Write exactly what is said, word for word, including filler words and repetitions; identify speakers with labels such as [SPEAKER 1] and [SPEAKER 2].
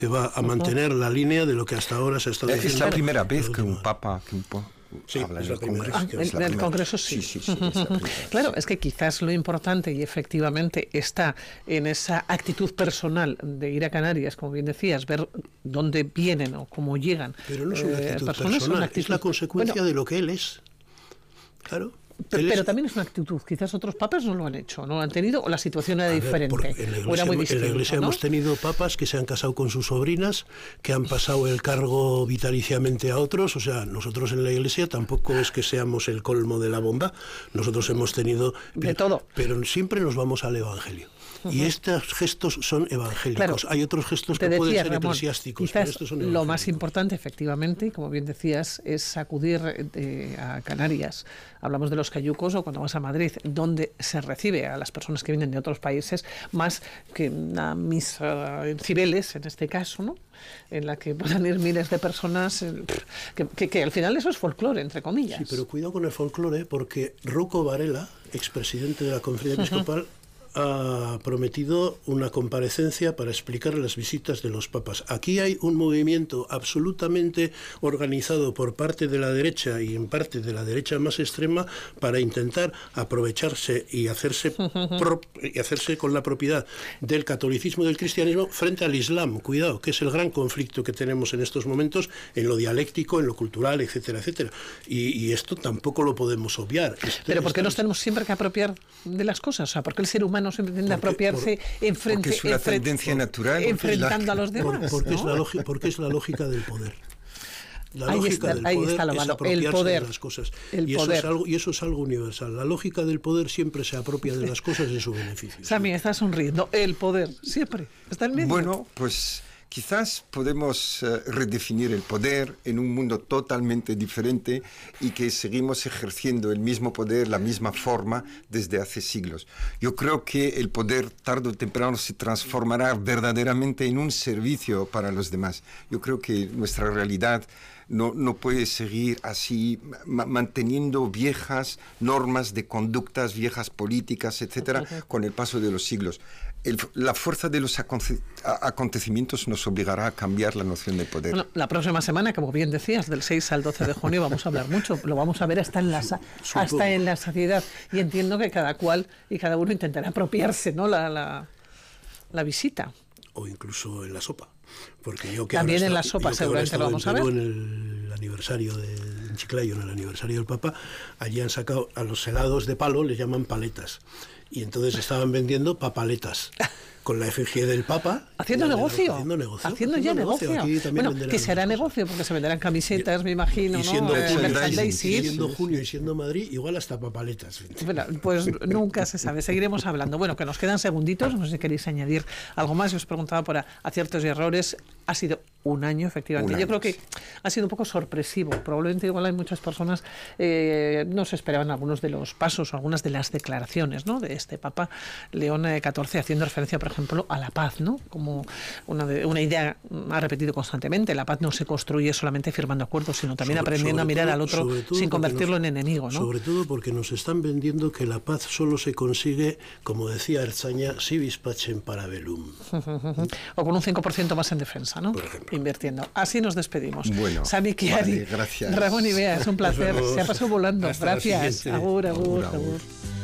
[SPEAKER 1] que va a mantener la línea de lo que hasta ahora se ha estado diciendo.
[SPEAKER 2] Es la primera vez que un papa... Que un
[SPEAKER 1] Sí,
[SPEAKER 2] habla
[SPEAKER 1] es
[SPEAKER 2] en
[SPEAKER 1] la
[SPEAKER 2] el
[SPEAKER 1] primera
[SPEAKER 2] Congreso.
[SPEAKER 1] vez que-
[SPEAKER 3] Ah,
[SPEAKER 2] Es la
[SPEAKER 3] en el
[SPEAKER 2] primera.
[SPEAKER 3] Congreso sí.
[SPEAKER 2] Sí, sí, sí, es la primera vez.
[SPEAKER 3] Claro, es que quizás lo importante y efectivamente está en esa actitud personal de ir a Canarias, como bien decías, ver dónde vienen o cómo llegan.
[SPEAKER 1] Pero no es una
[SPEAKER 3] eh,
[SPEAKER 1] actitud
[SPEAKER 3] personas,
[SPEAKER 1] personal,
[SPEAKER 3] una
[SPEAKER 1] es
[SPEAKER 3] actitud-
[SPEAKER 1] la consecuencia
[SPEAKER 3] Bueno,
[SPEAKER 1] de lo que él es. Claro.
[SPEAKER 3] Pero,
[SPEAKER 1] Él
[SPEAKER 3] pero
[SPEAKER 1] es-
[SPEAKER 3] también es una actitud. Quizás otros papas no lo han hecho, no lo han tenido, o la situación era
[SPEAKER 1] A ver,
[SPEAKER 3] diferente,
[SPEAKER 1] porque en la
[SPEAKER 3] o era
[SPEAKER 1] iglesia,
[SPEAKER 3] muy
[SPEAKER 1] en
[SPEAKER 3] distinta.
[SPEAKER 1] la iglesia
[SPEAKER 3] ¿no?
[SPEAKER 1] hemos tenido papas que se han casado con sus sobrinas, que han pasado el cargo vitaliciamente a otros. O sea, nosotros en la iglesia tampoco es que seamos el colmo de la bomba. Nosotros hemos tenido...
[SPEAKER 3] De
[SPEAKER 1] pero,
[SPEAKER 3] todo.
[SPEAKER 1] Pero siempre nos vamos al evangelio. Y estos gestos son evangélicos.
[SPEAKER 3] Claro.
[SPEAKER 1] Hay otros gestos
[SPEAKER 3] Te
[SPEAKER 1] que pueden
[SPEAKER 3] decía,
[SPEAKER 1] ser
[SPEAKER 3] Ramón,
[SPEAKER 1] eclesiásticos, pero
[SPEAKER 3] quizás
[SPEAKER 1] estos son
[SPEAKER 3] lo
[SPEAKER 1] evangélicos.
[SPEAKER 3] más importante, efectivamente, y como bien decías, es acudir eh, a Canarias. Hablamos de los cayucos o cuando vas a Madrid, donde se recibe a las personas que vienen de otros países, más que una misa en Cibeles, en este caso, ¿no? En la que puedan ir miles de personas, eh, que, que, que al final eso es folclore, entre comillas.
[SPEAKER 1] Sí, pero cuidado con el folclore, porque Rocco Varela, expresidente de la Conferencia Episcopal, ha prometido una comparecencia para explicar las visitas de los papas. Aquí hay un movimiento absolutamente organizado por parte de la derecha y en parte de la derecha más extrema para intentar aprovecharse y hacerse, pro, y hacerse con la propiedad del catolicismo y del cristianismo frente al Islam. Cuidado, que es el gran conflicto que tenemos en estos momentos en lo dialéctico, en lo cultural, etcétera, etcétera. Y, y esto tampoco lo podemos obviar. Este,
[SPEAKER 3] Pero ¿por qué
[SPEAKER 1] esta-
[SPEAKER 3] nos tenemos siempre que apropiar de las cosas? O sea, ¿por qué el ser humano siempre tiende a
[SPEAKER 1] Porque-
[SPEAKER 3] apropiarse enfrente,
[SPEAKER 2] porque es una
[SPEAKER 3] enfrente-
[SPEAKER 2] tendencia natural.
[SPEAKER 3] enfrentando
[SPEAKER 2] La-
[SPEAKER 3] a los
[SPEAKER 1] Por-
[SPEAKER 3] demás?
[SPEAKER 1] porque, es
[SPEAKER 3] ¿no?
[SPEAKER 1] la lógica, porque es la lógica del poder. La
[SPEAKER 3] Ahí
[SPEAKER 1] lógica
[SPEAKER 3] está-
[SPEAKER 1] del
[SPEAKER 3] ahí
[SPEAKER 1] poder
[SPEAKER 3] está lo
[SPEAKER 1] es
[SPEAKER 3] malo, el
[SPEAKER 1] apropiarse
[SPEAKER 3] poder,
[SPEAKER 1] de las cosas.
[SPEAKER 3] el
[SPEAKER 1] y, eso
[SPEAKER 3] poder.
[SPEAKER 1] Es algo, y eso es algo universal. La lógica del poder siempre se apropia de las cosas en su beneficio.
[SPEAKER 3] Sammy, está sonriendo. El poder, siempre. Está en medio.
[SPEAKER 2] Bueno, pues quizás podemos eh, redefinir el poder en un mundo totalmente diferente y que seguimos ejerciendo el mismo poder, la misma forma desde hace siglos. Yo creo que el poder tarde o temprano se transformará verdaderamente en un servicio para los demás. Yo creo que nuestra realidad no, no puede seguir así ma- manteniendo viejas normas de conductas, viejas políticas, etcétera, con el paso de los siglos. El, la fuerza de los aconte a, acontecimientos nos obligará a cambiar la noción de poder.
[SPEAKER 3] Bueno, la próxima semana, como bien decías, del seis al doce de junio vamos a hablar mucho, lo vamos a ver hasta en la, sa hasta en la saciedad. Y entiendo que cada cual y cada uno intentará apropiarse, ¿no? la, la, la visita.
[SPEAKER 1] O incluso en la sopa. Porque yo que
[SPEAKER 3] También
[SPEAKER 1] ahora
[SPEAKER 3] en la
[SPEAKER 1] está-
[SPEAKER 3] sopa
[SPEAKER 1] yo que ahora
[SPEAKER 3] seguramente lo
[SPEAKER 1] estaba
[SPEAKER 3] vamos a
[SPEAKER 1] en Perú
[SPEAKER 3] ver.
[SPEAKER 1] En el aniversario de en Chiclayo, en el aniversario del Papa, allí han sacado a los helados de palo, les llaman paletas. Y entonces estaban vendiendo papaletas. Con la efigie del Papa.
[SPEAKER 3] Haciendo
[SPEAKER 1] la-
[SPEAKER 3] negocio.
[SPEAKER 1] Haciendo negocio.
[SPEAKER 3] Haciendo
[SPEAKER 1] haciendo
[SPEAKER 3] ya negocio.
[SPEAKER 1] Aquí también
[SPEAKER 3] Bueno,
[SPEAKER 1] venderán
[SPEAKER 3] que será
[SPEAKER 1] cosas.
[SPEAKER 3] negocio, porque se venderán camisetas,
[SPEAKER 1] Y-
[SPEAKER 3] me imagino,
[SPEAKER 1] y
[SPEAKER 3] ¿no?
[SPEAKER 1] siendo,
[SPEAKER 3] Eh,
[SPEAKER 1] junio,
[SPEAKER 3] merchandising.
[SPEAKER 1] y siendo junio y siendo Madrid, igual hasta papaletas.
[SPEAKER 3] Bueno, pues nunca se sabe, seguiremos hablando. Bueno, que nos quedan segunditos, no sé si queréis añadir algo más. Yo os preguntaba por aciertos y errores. Ha sido un año, efectivamente.
[SPEAKER 2] Un
[SPEAKER 3] Yo
[SPEAKER 2] año,
[SPEAKER 3] creo que
[SPEAKER 2] sí.
[SPEAKER 3] ha sido un poco sorpresivo. Probablemente igual hay muchas personas, eh, no se esperaban algunos de los pasos o algunas de las declaraciones, ¿no? De este Papa León catorce, haciendo referencia, por ejemplo, a la paz, ¿no? Como una, de, una idea, ha repetido constantemente, la paz no se construye solamente firmando acuerdos, sino también
[SPEAKER 1] Sobre-
[SPEAKER 3] aprendiendo
[SPEAKER 1] sobre
[SPEAKER 3] a mirar
[SPEAKER 1] todo-
[SPEAKER 3] al otro
[SPEAKER 1] sobre todo
[SPEAKER 3] sin
[SPEAKER 1] porque
[SPEAKER 3] convertirlo
[SPEAKER 1] nos-
[SPEAKER 3] en enemigo, ¿no?
[SPEAKER 1] Sobre todo porque nos están vendiendo que la paz solo se consigue, como decía Erzaña, si vis pacem para bellum.
[SPEAKER 3] O con un cinco por ciento más en defensa, ¿no?
[SPEAKER 1] Por ejemplo.
[SPEAKER 3] Invirtiendo. Así nos despedimos.
[SPEAKER 2] Bueno,
[SPEAKER 3] Sammy Chiari,
[SPEAKER 2] vale, gracias.
[SPEAKER 3] Ramón Ibea, es un placer.
[SPEAKER 1] Nos vemos.
[SPEAKER 3] Se ha pasado volando.
[SPEAKER 1] Hasta la
[SPEAKER 3] Gracias.
[SPEAKER 1] siguiente.
[SPEAKER 3] Agur, agur,
[SPEAKER 2] Agur, agur.
[SPEAKER 3] agur.